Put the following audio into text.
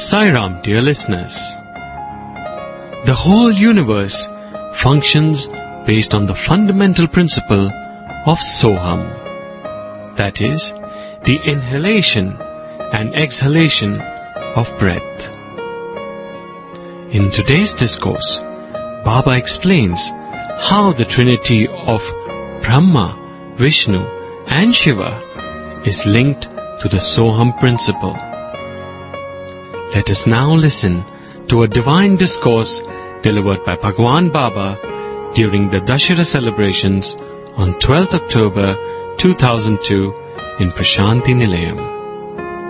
Sai Ram, dear listeners. The whole universe functions based on the fundamental principle of Soham. That is, the inhalation and exhalation of breath. In today's discourse, Baba explains how the trinity of Brahma, Vishnu and Shiva is linked to the Soham principle. Let us now listen to a divine discourse delivered by Bhagwan Baba during the Dashera celebrations on 12th October 2002 in Prashanti Nilayam.